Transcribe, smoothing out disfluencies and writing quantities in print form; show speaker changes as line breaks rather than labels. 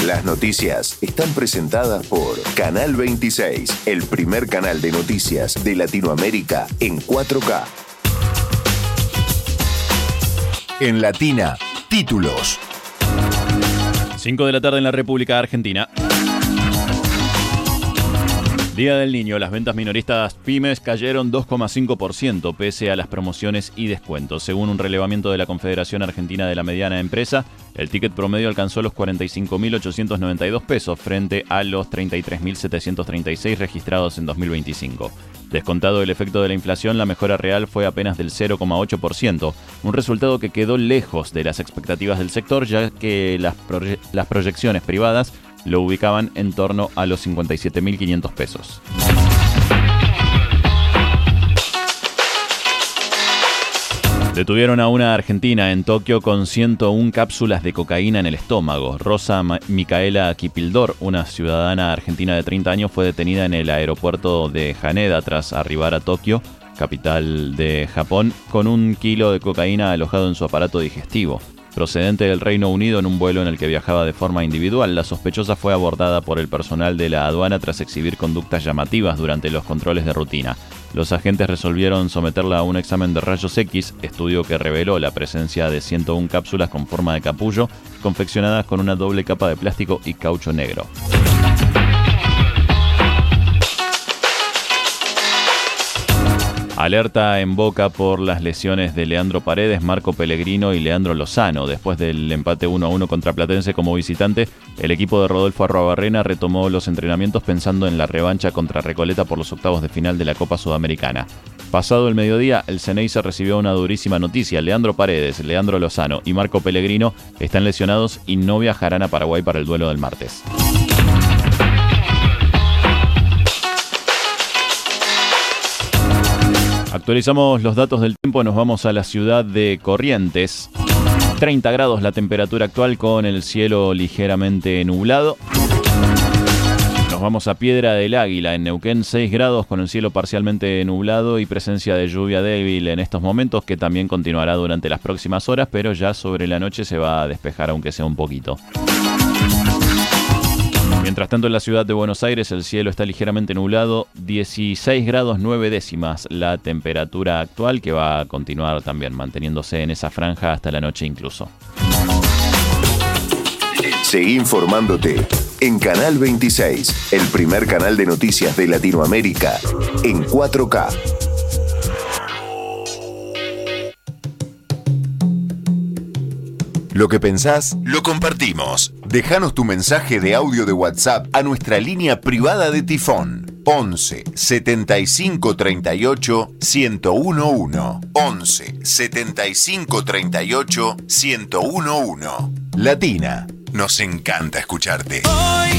Las noticias están presentadas por Canal 26, el primer canal de noticias de Latinoamérica en 4K. En Latina, títulos.
5 de la tarde en la República Argentina. Día del Niño, las ventas minoristas pymes cayeron 2,5% pese a las promociones y descuentos. Según un relevamiento de la Confederación Argentina de la Mediana Empresa, el ticket promedio alcanzó los 45.892 pesos frente a los 33.736 registrados en 2025. Descontado el efecto de la inflación, la mejora real fue apenas del 0,8%, un resultado que quedó lejos de las expectativas del sector, ya que las proyecciones privadas lo ubicaban en torno a los 57.500 pesos. Detuvieron a una argentina en Tokio con 101 cápsulas de cocaína en el estómago. Rosa Micaela Kipildor, una ciudadana argentina de 30 años, fue detenida en el aeropuerto de Haneda tras arribar a Tokio, capital de Japón, con 1 kilo de cocaína alojado en su aparato digestivo. Procedente del Reino Unido en un vuelo en el que viajaba de forma individual, la sospechosa fue abordada por el personal de la aduana tras exhibir conductas llamativas durante los controles de rutina. Los agentes resolvieron someterla a un examen de rayos X, estudio que reveló la presencia de 101 cápsulas con forma de capullo, confeccionadas con una doble capa de plástico y caucho negro. Alerta en Boca por las lesiones de Leandro Paredes, Marco Pellegrino y Leandro Lozano. Después del empate 1-1 contra Platense como visitante, el equipo de Rodolfo Arruabarrena retomó los entrenamientos pensando en la revancha contra Recoleta por los octavos de final de la Copa Sudamericana. Pasado el mediodía, el Ceneice recibió una durísima noticia. Leandro Paredes, Leandro Lozano y Marco Pellegrino están lesionados y no viajarán a Paraguay para el duelo del martes. Actualizamos los datos del tiempo, nos vamos a la ciudad de Corrientes. 30 grados la temperatura actual con el cielo ligeramente nublado. Nos vamos a Piedra del Águila, en Neuquén, 6 grados con el cielo parcialmente nublado y presencia de lluvia débil en estos momentos, que también continuará durante las próximas horas, pero ya sobre la noche se va a despejar aunque sea un poquito. Mientras tanto, en la ciudad de Buenos Aires el cielo está ligeramente nublado, 16 grados 9 décimas la temperatura actual, que va a continuar también manteniéndose en esa franja hasta la noche incluso.
Seguí informándote en Canal 26, el primer canal de noticias de Latinoamérica en 4K. Lo que pensás, lo compartimos. Déjanos tu mensaje de audio de WhatsApp a nuestra línea privada de Tifón. 11 75 38 1011. 11 75 38 1011. Latina, nos encanta escucharte.